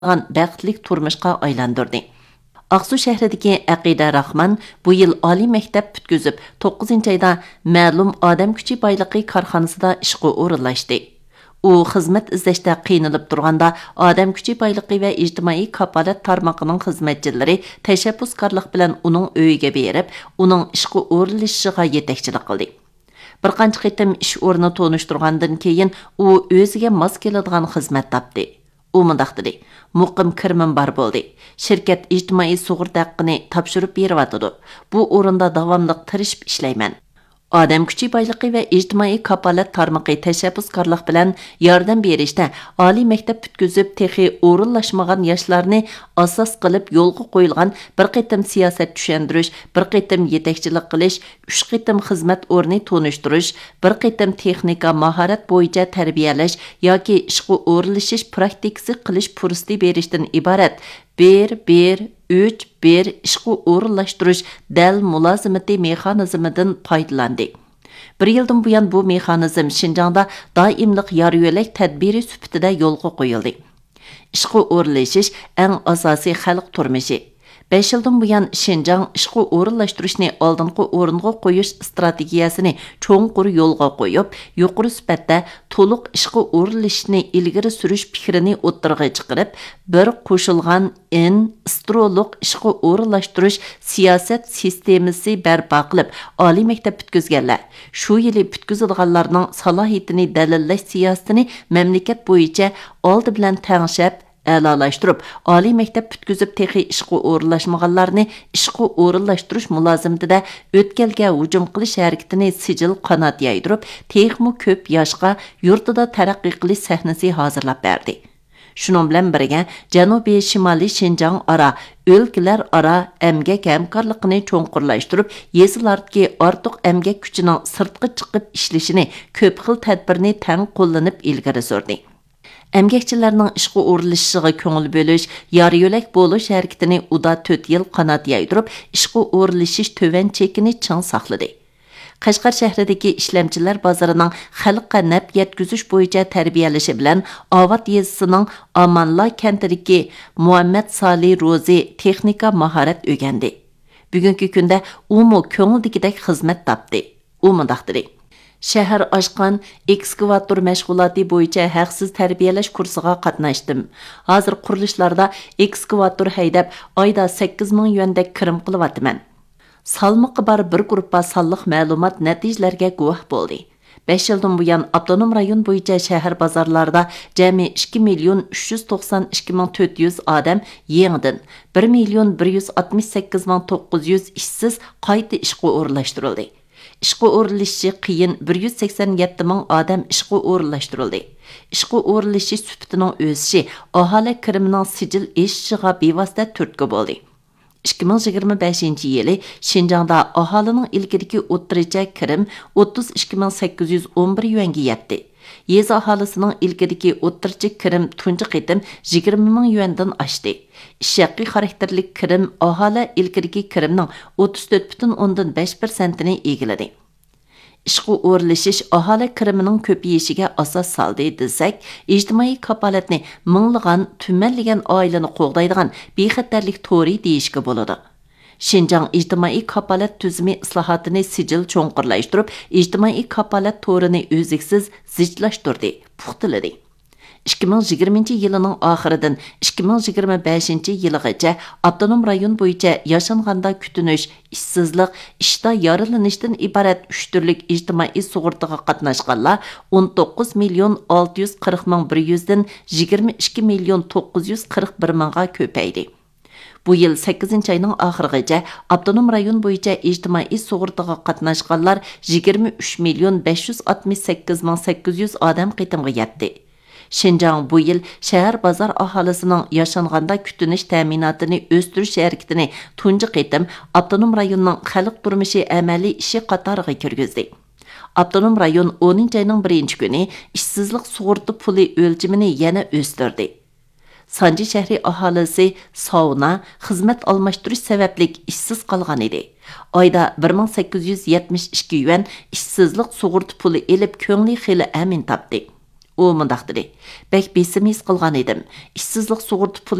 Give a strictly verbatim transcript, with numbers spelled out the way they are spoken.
bəxtlik turmuşqa aylandırdı. Ақсу şəhərindəki Əqidə Rahman bu yıl ali məktəb bütküzüb to'qqizinchi ayda ma'lum odam kuchi boyliqi korxonasida ishga o'rinlashdi. U xizmat izlashda qiynalib turganda odam kuchi boyliqi va ijtimoiy kafolat tarmoqining xizmatchilari tashabbuskorlik bilan uning uyiga berib, uning ishga o'rinlashishiga yetakchilik qildi. Bir qancha qitim ish o'rni tonishtirgandan keyin u o'ziga mos keladigan xizmat topdi. U mundaq dedi: "Muqim kirmim bar bo'ldi. Şirket ijtimoiy sug'urta haqqini topshirib beryotidi. Bu o'rinda davomli tirishib ishlayman." Odam kuchi boyliqi va ijtimoiy kafolat tarmoqi tashabbuskorlik bilan yordam berishda oliy maktab butkuzib texi o'rinlashmagan yoshlarni asos qilib yo'lga qo'yilgan bir qitim siyosat tushandirish, bir qitim yetakchilik qilish, uch qitim xizmat o'rni tonishtirish, bir qitim texnika mahorat bo'yicha tarbiyalash yoki ishga o'rinlashish praktikasi qilish fursati berishdan iborat bir bir uch bir ishga o'rinlashtirish dal mulozimati mexanizmidan foydalandi. Bir yildan buyon bu mexanizm Şinjangda doimliq yor yo'lak tadbiri sifatida yo'lga qo'yildi. Ishga o'rinlashish eng asosiy xalq turmushi. besh yildan buyon Şinjang ishga o'rinlashtirishni oldingi o'ringa qo'yish strategiyasini cho'nqur yo'lga qo'yib, yuqori sifatda to'liq ishga o'rinlashishni ilgari surish fikrini o'ttirg'a chiqarib, bir qo'shilgan in astrolog ishga o'rinlashtirish siyosat sistemasi barpo qilib, oliy maktab bitkizganlar shu yili bitkizilganlarning salohiyatini dalillash siyosatini mamlakat bo'yicha oldi bilan tangshab a'lolashtirib, oliy maktab bitkizib texi ishga o'rinlashmaganlarni ishga o'rinlashtirish mulozimatida o'tkalga hujum qilish harakatini sijil qanot yaydirib, texmu ko'p yoshga yurtida taraqqiy qilish sahnasi hozirlab berdi. Shuning bilan birga Janubiy Shimoliy Şinjang ara o'lkalar ara emgak hamkorligini cho'nqurlashtirib, yezilardagi ortiq emgak kuchining sirtqa chiqib ishlashini ko'p xil tadbirni tang qo'llanib ilgari surdi. Əmgəkçilərinin işqə o'rinlashishiga ko'ngil bo'lish, yor yo'lak bo'lish harakatini uda to'rt yil qanot yaydirib, ishqə o'rinlashish tövan chekini ching saqladi. Qashqar shahridagi ishlamchilar bozorining xalqqa naf yetkazish bo'yicha tarbiyalashi bilanOvat yezisining Amanla kentidagi Muhammad Sali Rozi texnika mahorat o'rgandi. Bugungi kunda u mo ko'ngildagidek xizmat topdi. U mundaq dedi: Shahar ochgan ekskavator mashg'uloti bo'yicha haqsiz tarbiyalash kursiga qatnashdim. Hozir qurilishlarda ekskavator haydab oyda sakkiz ming yuandek kirim qilyapman. Salmoqi bor bir guruhga sonliq ma'lumot natijalarga guvoh bo'ldi. besh yildan buyon avtonom rayon bo'yicha shahar bozorlarida jami ikki million uch yuz to'qson ikki ming to'rt yuz odam yangidan bir million bir yuz oltmish sakkiz ming to'qqiz yuz ishsiz qayta ishga o'rinlashtirildi. Ishqa o'rinlashishi qiyin bir yuz sakson yetti ming odam ishqa o'rinlashtirildi. Ishqa o'rinlashish sifatining o'sishi aholi kirimining sijil eshishiga bevosita turtki bo'ldi. ikki ming yigirma beshinchi yili Şinjangda aholining ilgirki o'ttiricha kirim o'ttiz ikki ming sakkiz yuz o'n bir yuanga yetdi. Yez aholisining ilgirki o'ttiricha kirim tunji qitim yigirma ming yuandan oshdi. İşyaqi xarakterlik kirim aholi ilgirki kirimning o'ttiz to'rt butun o'ndan besh persentini egiladi. Ishqa o'rinlashish aholi kirimining ko'payishiga asos soldi desak, ijtimoiy kafolatni minglagan, tumanlagan oilani qo'g'daydigan bexatarlik to'ri deyishga bo'ladi. Şinjang ijtimoiy kafolat tuzumi islohotini sijil cho'nqurlashtirib, ijtimoiy kafolat to'rini o'ziksiz zijlashtirdi, puxtaladi. ikki ming yigirmanchi yilining oxiridan ikki ming yigirma beshinchi yilgacha avtonom rayon bo'yicha yashanganda kutinish, ishsizlik, ishda yorilanishdan iborat uch turlik ijtimoiy sug'urtaga qatnashganlar o'n to'qqiz million olti yuz qirq ming bir yuz dan yigirma ikki million to'qqiz yuz qirq bir mingga ko'paydi. Bu yil sakkizinchi oyning oxirigacha avtonom rayon bo'yicha ijtimoiy sug'urtaga qatnashganlar yigirma uch million besh yuz oltmish sakkiz ming sakkiz yuz odam qitimga yetdi. Şinjang bu yil shahar bozor aholisining yashanganda kutinish ta'minotini o'stirish harakatini tunji qitim avtonom rayonning xalq turmushi amaliy ishi qatoriga kirgizdi. Avtonom rayon o'ninchi oyning birinchi kuni ishsizlik sug'urta puli o'lchimini yana o'stirdi. Sanji shahri aholisi sauna, xizmat almashtirish sababli ishsiz qolgan edi. Oyda bir ming sakkiz yuz yetmish ikki yuan ishsizlik sug'urta puli elib ko'ngli xili amin topdi. U mundaq dedi. Bək besim his qilgan edim. İşsizlik sug'urta